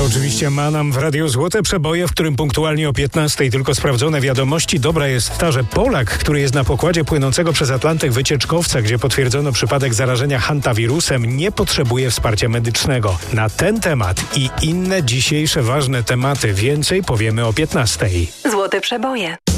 To oczywiście ma nam w radiu Złote Przeboje, w którym punktualnie o 15:00 tylko sprawdzone wiadomości. Dobra jest ta, że Polak, który jest na pokładzie płynącego przez Atlantyk wycieczkowca, gdzie potwierdzono przypadek zarażenia hantawirusem, nie potrzebuje wsparcia medycznego. Na ten temat i inne dzisiejsze ważne tematy więcej powiemy o 15:00. Złote Przeboje.